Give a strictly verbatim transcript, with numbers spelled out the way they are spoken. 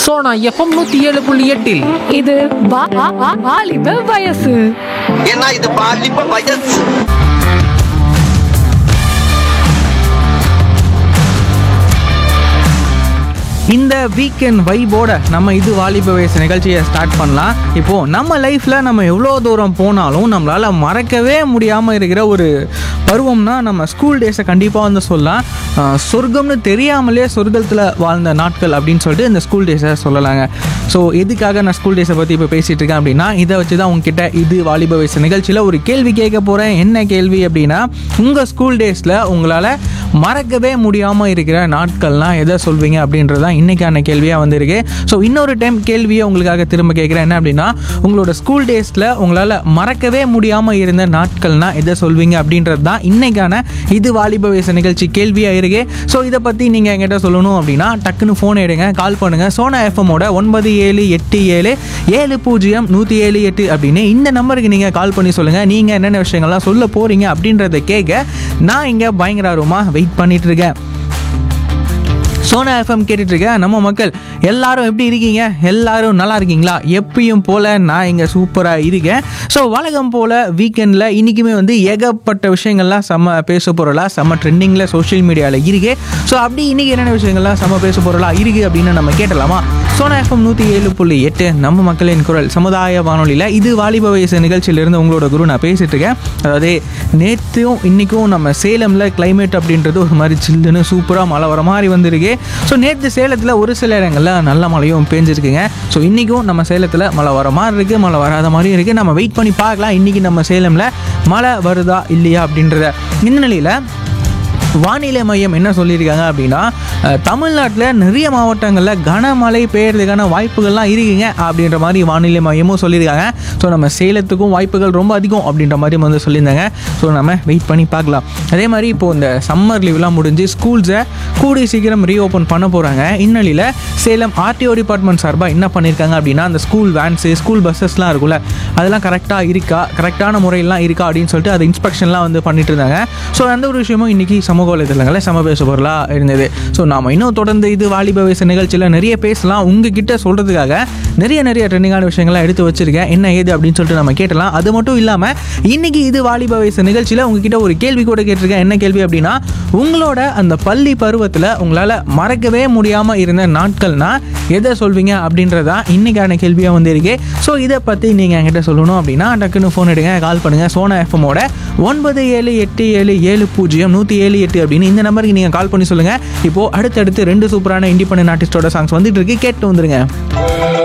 Sona FM நூத்தி ஏழு புள்ளி எட்டில் இது வா- வா- வா- வாலிப வயசு. ஏன்னா இது பாலிப்ப வயசு. இந்த வீக்கெண்ட் வைபோட நம்ம இது வாலிப வயசு நிகழ்ச்சியை ஸ்டார்ட் பண்ணலாம். இப்போது நம்ம லைஃப்பில் நம்ம எவ்வளோ தூரம் போனாலும் நம்மளால் மறக்கவே முடியாமல் இருக்கிற ஒரு பருவம்னா நம்ம ஸ்கூல் டேஸை கண்டிப்பாக வந்து சொல்லலாம். ஆஹ் சொர்க்கம்னு தெரியாமலே சொர்க்கத்தில் வாழ்ந்த நாட்கள் அப்படின்னு சொல்லிட்டு இந்த ஸ்கூல் டேஸை சொல்லலாங்க. ஸோ எதுக்காக நான் ஸ்கூல் டேஸை பற்றி இப்போ பேசிகிட்டு இருக்கேன் அப்படின்னா, இதை வச்சு தான் உங்ககிட்ட இது வாலிப வயசு நிகழ்ச்சியில் ஒரு கேள்வி கேட்க போகிறேன். என்ன கேள்வி அப்படின்னா, உங்கள் ஸ்கூல் டேஸில் உங்களால் மறக்கவே முடியாமல் இருக்கிற நாட்கள்லாம் எதை சொல்வீங்க அப்படின்றது தான் இன்றைக்கான கேள்வியாக வந்திருக்கு. ஸோ இன்னொரு டைம் கேள்வியை உங்களுக்காக திரும்ப கேட்குறேன். என்ன அப்படின்னா, உங்களோட ஸ்கூல் டேஸில் உங்களால் மறக்கவே முடியாமல் இருந்த நாட்கள்னால் எதை சொல்வீங்க அப்படின்றது தான் இன்றைக்கான இது வாலிப வயசு நிகழ்ச்சி கேள்வியாக இருக்கு. ஸோ இதை பற்றி நீங்கள் என்கிட்ட சொல்லணும் அப்படின்னா டக்குன்னு ஃபோன் எடுங்க, கால் பண்ணுங்கள். சோனா எஃப்எம்மோட ஒன்பது ஏழு எட்டு ஏழு ஏழு பூஜ்ஜியம் நூற்றி ஏழு எட்டு அப்படின்னு இந்த நம்பருக்கு நீங்கள் கால் பண்ணி சொல்லுங்கள். நீங்கள் என்னென்ன விஷயங்கள்லாம் சொல்ல போகிறீங்க அப்படின்றத கேட்க நான் இங்கே பயங்கர ஆர்வமாக வெயிட் பண்ணிட்டு இருக்கேன். சோனா எஃப்எம் கேட்டுட்டு இருக்கேன். நம்ம மக்கள் எல்லாரும் எப்படி இருக்கீங்க? எல்லாரும் நல்லா இருக்கீங்களா? எப்பயும் போல் நான் இங்கே சூப்பராக இருக்கேன். ஸோ வழக்கம் போல் வீக்கெண்டில் இன்றைக்குமே வந்து ஏகப்பட்ட விஷயங்கள்லாம் செம்ம பேச பொருளா செம்ம ட்ரெண்டிங்கில் சோஷியல் மீடியாவில் இருக்கு. ஸோ அப்படி இன்றைக்கி என்னென்ன விஷயங்கள்லாம் செம்ம பேச பொருளா இருக்குது அப்படின்னு நம்ம கேட்டலாமா? சோனா எஃப்எம் நூற்றி ஏழு புள்ளி எட்டு நம்ம மக்களின் குரல் சமுதாய வானொலியில் இது வாலிப வயசு நிகழ்ச்சியிலிருந்து உங்களோட குரு நான் பேசிகிட்டு இருக்கேன். அதாவது நேற்றும் இன்றைக்கும் நம்ம சேலமில் கிளைமேட் அப்படின்றது ஒரு மாதிரி சில்லுன்னு சூப்பராக மழை வர மாதிரி வந்திருக்கு. ஸோ நேற்று சேலத்தில் ஒரு சில இடங்களில் நல்ல மழையும் பேஞ்சிருக்குங்க. ஸோ இன்றைக்கும் நம்ம சேலத்தில் மழை வர மாதிரி இருக்குது, மழை வராத மாதிரியும் இருக்குது. நம்ம வெயிட் பண்ணி பார்க்கலாம் இன்றைக்கி நம்ம சேலமில் மழை வருதா இல்லையா அப்படின்றத. இந்த நிலையில் வானிலை மையம் என்ன சொல்லியிருக்காங்க அப்படின்னா, தமிழ்நாட்டில் நிறைய மாவட்டங்களில் கனமழை பெய்யறதுக்கான வாய்ப்புகள்லாம் இருக்குங்க அப்படின்ற மாதிரி வானிலை மையமும் சொல்லியிருக்காங்க. ஸோ நம்ம சேலத்துக்கும் வாய்ப்புகள் ரொம்ப அதிகம் அப்படின்ற மாதிரி வந்து சொல்லியிருந்தாங்க. ஸோ நம்ம வெயிட் பண்ணி பார்க்கலாம். அதே மாதிரி இப்போது இந்த சம்மர் லீவ்லாம் முடிஞ்சு ஸ்கூல்ஸை கூடிய சீக்கிரம் ரீஓப்பன் பண்ண போகிறாங்க. இந்நிலையில் சேலம் ஆர்டிஓ டிபார்ட்மெண்ட் சார்பாக என்ன பண்ணியிருக்காங்க அப்படின்னா, அந்த ஸ்கூல் வேன்ஸு ஸ்கூல் பஸ்ஸஸ்லாம் இருக்குல்ல, அதெல்லாம் கரெக்டாக இருக்கா, கரெக்டான முறையெல்லாம் இருக்கா அப்படின்னு சொல்லிட்டு அது இன்ஸ்பெக்ஷன்லாம் வந்து பண்ணிட்டு இருந்தாங்க. ஸோ அந்த ஒரு விஷயமும் இன்றைக்கி சமூக வலைதளங்களில் சம பேச பொருளாக இருந்தது. ஸோ நாம் இன்னும் தொடர்ந்து இது வாலிப வயசு நிகழ்ச்சியில் நிறைய பேசலாம். உங்ககிட்ட சொல்கிறதுக்காக நிறைய நிறைய ட்ரெண்டிங்கான விஷயங்கள்லாம் எடுத்து வச்சிருக்கேன். என்ன ஏது அப்படின்னு சொல்லிட்டு நம்ம கேட்டலாம். அது மட்டும் இல்லாமல் இன்றைக்கி இது வாலிப வயசு நிகழ்ச்சியில் உங்ககிட்ட ஒரு கேள்வி கூட கேட்டிருக்கேன். என்ன கேள்வி அப்படின்னா, உங்களோட அந்த பள்ளி பருவத்தில் உங்களால் மறக்கவே முடியாமல் இருந்த நாட்கள்னா எதை சொல்வீங்க அப்படின்றதா இன்றைக்கான கேள்வியாக வந்திருக்கு. ஸோ இதை பற்றி நீங்கள் என்கிட்ட சொல்லணும் அப்படின்னா டக்குன்னு ஃபோன் எடுங்க, கால் பண்ணுங்கள். சோனா எஃப்எம்மோட ஒன்பது ஏழு எட்டு ஏழு ஏழு பூஜ்ஜியம் நூற்றி ஏழு எட்டு அப்படின்னு இந்த நம்பருக்கு நீங்கள் கால் பண்ணி சொல்லுங்கள். இப்போது அடுத்தடுத்து ரெண்டு சூப்பரான இண்டிபெண்டன்ட் ஆர்டிஸ்டோட சாங்ஸ் வந்துட்டு இருக்கு, கேட்டு வந்துருங்க.